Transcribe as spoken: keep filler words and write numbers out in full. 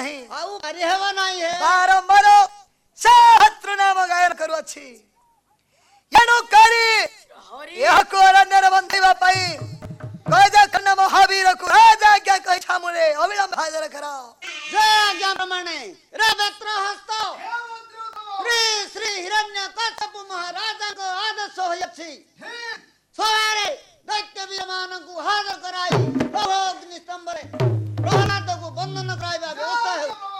नहीं आउ मारी हेवा नहीं है बारंबार शत्रु नाम गायन करुअछि एणु करी यह को अरण्य बंधिबा पई गजा कन्न महावीर को राजा क्या कहि छामुरे अविलंब हाजर करा जय आज्ञा प्रमाणे रे वस्त्र हस्त श्री श्री हिरण्यकश्यप महाराजा को आदेश होयछि सवारे दैत्य वीरमान को हाजर कराई प्रभु अग्नि स्तंभ रे प्रहलाद को बंधन कराइबा व्यवस्था है।